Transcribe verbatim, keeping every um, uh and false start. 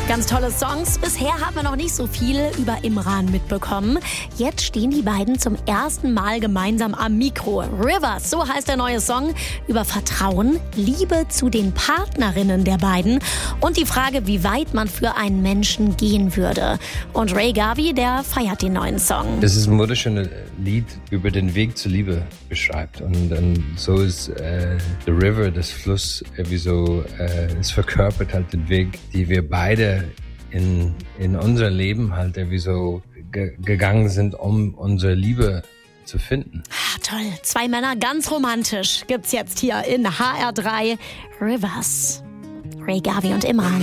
Ganz tolle Songs. Bisher haben wir noch nicht so viel über Imran mitbekommen. Jetzt stehen die beiden zum ersten Mal gemeinsam am Mikro. Rivers, so heißt der neue Song, über Vertrauen, Liebe zu den Partnerinnen der beiden und die Frage, wie weit man für einen Menschen gehen würde. Und Ray Garvey, der feiert den neuen Song. Das ist ein wunderschönes Lied über den Weg zur Liebe beschreibt. Und, und so ist äh, The River, das Fluss, wie so, äh, es verkörpert halt den Weg, die wir beide in, in unser Leben halt irgendwie so ge- gegangen sind, um unsere Liebe zu finden. Ah, toll. Zwei Männer, ganz romantisch, gibt's jetzt hier in H R drei Rivers. Ray Garvey und Imran.